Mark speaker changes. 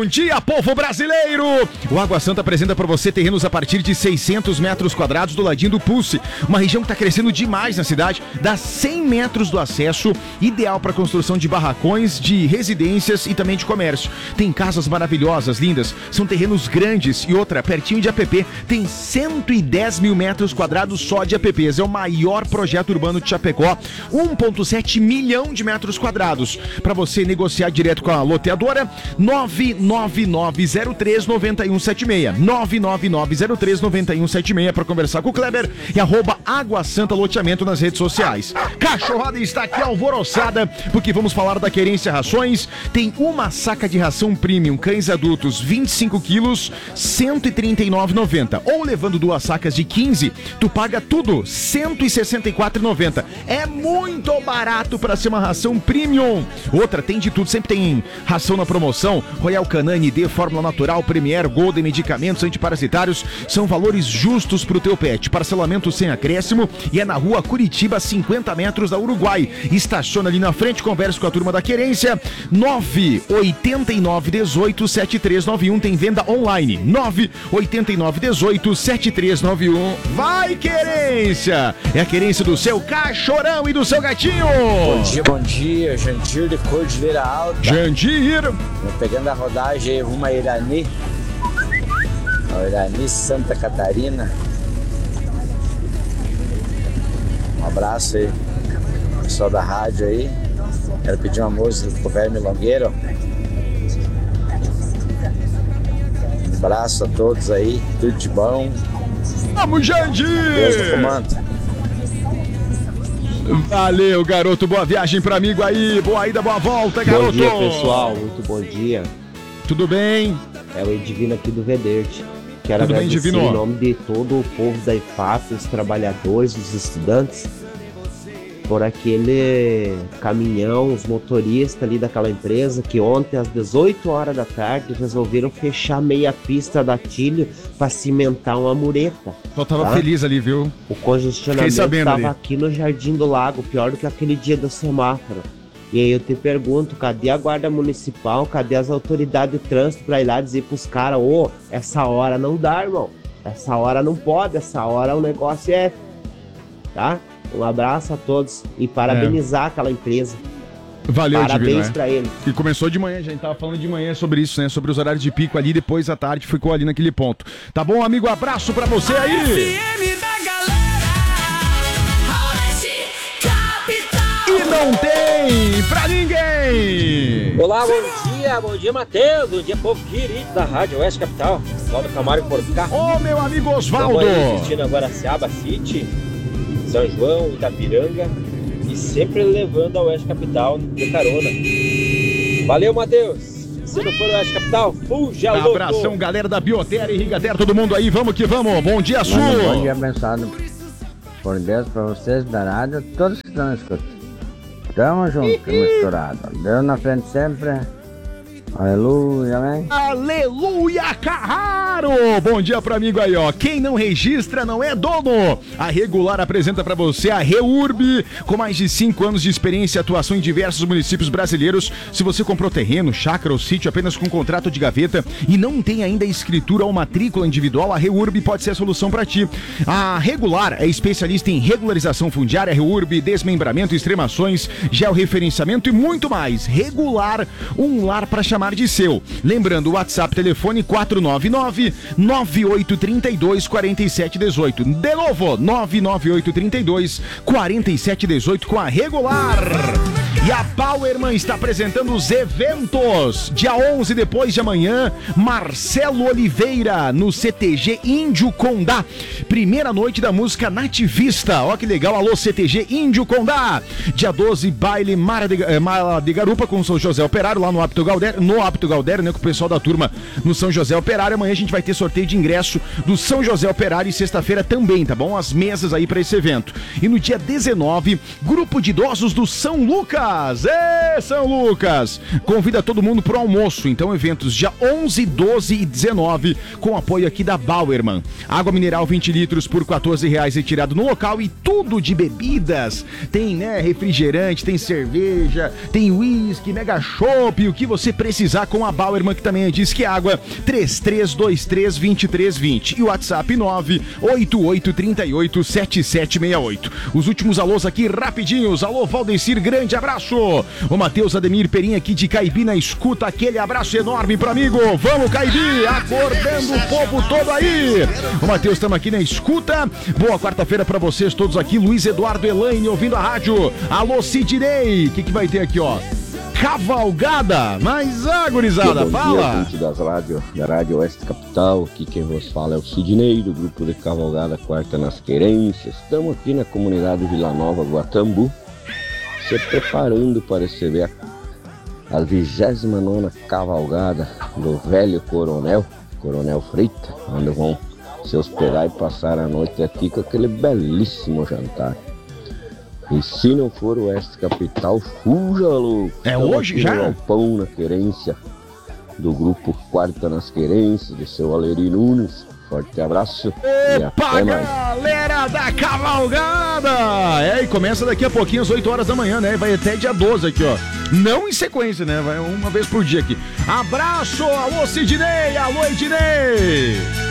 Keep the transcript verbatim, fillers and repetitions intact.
Speaker 1: dia, povo brasileiro! O Água Santa apresenta para você terrenos a partir de seiscentos metros quadrados do ladinho do Pulse. Uma região que está crescendo demais na cidade, dá cem metros do acesso, ideal para construção de barracões, de residências e também de comércio. Tem casas maravilhosas, lindas, são terrenos grandes e outra, pertinho de A P P, tem cento e dez mil metros quadrados só de A P Ps. É o maior projeto urbano de Chapecó, um vírgula sete milhão de metros quadrados. Para você negociar direto com a loteadora, nove nove nove zero três nove um sete seis, nove nove nove zero três nove um sete seis para conversar com o Kleber e arroba Água Santa Loteamento nas redes sociais. Cachorrada está aqui alvoroçada porque vamos falar da Querência Rações. Tem uma saca de ração premium cães adultos vinte e cinco quilos, cento e trinta e nove reais e noventa centavos. Ou levando duas sacas de quinze, tu paga tudo cento e sessenta e quatro reais e noventa centavos. É muito barato para ser uma ração premium. Outra, tem de tudo, sempre tem ração na promoção. Royal Canin, N D, Fórmula Natural, Premier, Golden, medicamentos antiparasitários. São valores justos pro teu pet. Parcelamento sem acréscimo e é na rua Curitiba, cinquenta metros da Uruguai. Estaciona ali na frente, conversa com a turma da Querência. nove oito nove um oito sete três nove um, tem venda online. nove oito nove um oito sete três nove um. Vai, Querência! É a Querência do seu cachorrão e do seu gatinho!
Speaker 2: Bom dia, bom dia, Jandir de Cordilheira Alta.
Speaker 1: Jandir!
Speaker 2: Tô pegando a rodagem rumo a Irani. A Irani, Santa Catarina. Um abraço aí, pessoal da rádio aí. Quero pedir uma música pro Verme Longueiro. Um abraço a todos aí, tudo de bom.
Speaker 1: Vamos, Jandir!
Speaker 2: Deus do comando.
Speaker 1: Valeu, garoto. Boa viagem pra amigo aí. Boa ida, boa volta, garoto.
Speaker 3: Bom dia, pessoal. Muito bom dia.
Speaker 1: Tudo bem?
Speaker 3: É o Edivino aqui do Vederte. Quero
Speaker 1: Tudo bem,
Speaker 3: agradecer
Speaker 1: Divino?
Speaker 3: em nome de todo o povo da I F A P, os trabalhadores, os estudantes, por aquele caminhão, os motoristas ali daquela empresa que ontem às dezoito horas da tarde resolveram fechar meia pista da Tílio para cimentar uma mureta.
Speaker 1: Eu tava
Speaker 3: tá?
Speaker 1: feliz ali, viu?
Speaker 3: O congestionamento estava
Speaker 1: ali.
Speaker 3: aqui no Jardim do Lago, pior do que aquele dia do semáforo. E aí eu te pergunto, cadê a guarda municipal, cadê as autoridades de trânsito para ir lá dizer pros caras, ô, oh, essa hora não dá, irmão, essa hora não pode, essa hora o negócio é, tá? Um abraço a todos e parabenizar é. aquela empresa.
Speaker 1: Valeu,
Speaker 3: Parabéns
Speaker 1: Divino, é.
Speaker 3: pra ele.
Speaker 1: E começou de manhã, a gente tava falando de manhã sobre isso, né? Sobre os horários de pico ali, depois à tarde ficou ali naquele ponto. Tá bom, amigo? Abraço pra você aí!
Speaker 4: F M da galera, Oeste Capital.
Speaker 1: E não tem pra ninguém!
Speaker 5: Olá, bom dia, bom dia, Matheus, bom dia, povo querido da Rádio Oeste Capital, Osvaldo Camargo por cá.
Speaker 1: Ô, meu amigo Osvaldo!
Speaker 5: Estamos assistindo agora Seaba City, São João, Itapiranga e sempre levando a Oeste Capital de carona. Valeu, Matheus! Se não for Oeste Capital, fuja louco!
Speaker 1: Abração, galera da Bioterra e Rigaterra, todo mundo aí, vamos que vamos! Bom dia, Sul!
Speaker 6: Bom dia, abençoado por Deus, pra vocês da rádio, todos que estão escutando. Tamo junto, misturado. Deus na frente sempre. Aleluia, amém.
Speaker 1: Aleluia, Carraro! Bom dia pro amigo aí, ó. Quem não registra não é dono. A Regular apresenta pra você a REURB, com mais de cinco anos de experiência e atuação em diversos municípios brasileiros. Se você comprou terreno, chácara ou sítio apenas com contrato de gaveta e não tem ainda escritura ou matrícula individual, a REURB pode ser a solução pra ti. A Regular é especialista em regularização fundiária, REURB, desmembramento, extremações, georreferenciamento e muito mais. Regular, um lar pra chamar de seu. Lembrando, o WhatsApp, telefone quatro nove nove, nove oito três dois, quatro sete um oito. De novo, nove nove oito três dois, quatro sete um oito com a Regular. E a Bauerman está apresentando os eventos. Dia onze, depois de amanhã, Marcelo Oliveira, no C T G Índio Condá. Primeira noite da música nativista. Ó que legal, alô C T G Índio Condá. Dia doze, baile Mara de, eh, Mara de Garupa com São José Operário, lá no Apto Galdério, no Apto Galdério, né, com o pessoal da turma no São José Operário. Amanhã a gente vai ter sorteio de ingresso do São José Operário e sexta-feira também, tá bom? As mesas aí para esse evento. E no dia dezenove, grupo de idosos do São Lucas. Lucas! Ê, São Lucas! Convida todo mundo pro almoço, então eventos dia onze, doze e dezenove, com apoio aqui da Bauerman. Água mineral vinte litros por quatorze reais retirado no local e tudo de bebidas. Tem, né, refrigerante, tem cerveja, tem uísque, mega chopp, o que você precisar com a Bauerman, que também é Disque Água, três três dois três, dois três dois zero e o WhatsApp nove oito oito três oito, sete sete seis oito. Os últimos alôs aqui rapidinhos. Alô, Valdecir, grande abraço. O Matheus Ademir Perim aqui de Caibi na escuta, aquele abraço enorme pro amigo. Vamos, Caibi, acordando o povo todo aí. O Matheus, estamos aqui na escuta. Boa quarta-feira pra vocês todos aqui. Luiz Eduardo Elaine ouvindo a rádio. Alô, Sidney. O que que vai ter aqui, ó? Cavalgada, mas ah, gurizada,
Speaker 7: bom
Speaker 1: fala!
Speaker 7: Dia, das rádio, da Rádio Oeste Capital, aqui quem vos fala é o Sidney, do grupo de Cavalgada Quarta nas Querências. Estamos aqui na comunidade Vila Nova, Guatambu, se preparando para receber a vigésima nona Cavalgada do velho Coronel, Coronel Freita, onde vão se hospedar e passar a noite aqui com aquele belíssimo jantar. E se não for o Oeste Capital, fuja, louco.
Speaker 1: É Estamos hoje já?
Speaker 7: No pão na querência do grupo Quarta nas Querências, do seu Aleri Nunes. Forte abraço.
Speaker 1: Opa, galera da Cavalgada! É, e começa daqui a pouquinho, às oito horas da manhã, né? Vai até dia doze aqui, ó. Não em sequência, né? Vai uma vez por dia aqui. Abraço! Alô, Sidney! Alô, Ednei!